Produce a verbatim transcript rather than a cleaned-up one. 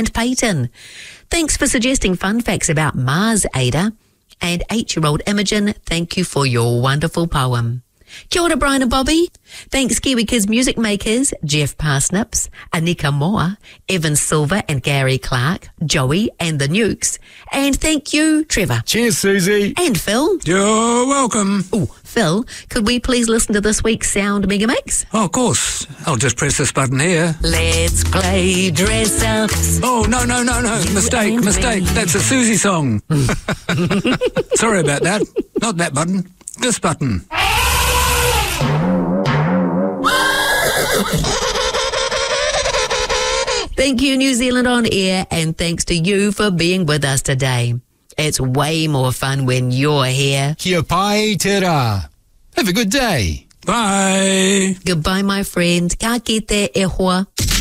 and Peyton. Thanks for suggesting fun facts about Mars, Ada. And eight-year-old Imogen, thank you for your wonderful poem. Kia ora, Brian and Bobby. Thanks, Kiwi Kids Music Makers, Jeff Parsnips, Anika Moore, Evan Silver and Gary Clark, Joey and the Nukes. And thank you, Trevor. Cheers, Susie. And Phil. You're welcome. Oh, Phil, could we please listen to this week's Sound Mega Mix? Oh, of course. I'll just press this button here. Let's play dress ups. Oh, no, no, no, no. You Mistake, and mistake. me. That's a Susie song. Sorry about that. Not that button. This button. Thank you, New Zealand On Air, and thanks to you for being with us today. It's way more fun when you're here. Kia pai te rā. Have a good day. Bye. Goodbye, my friend. Ka kite e hoa.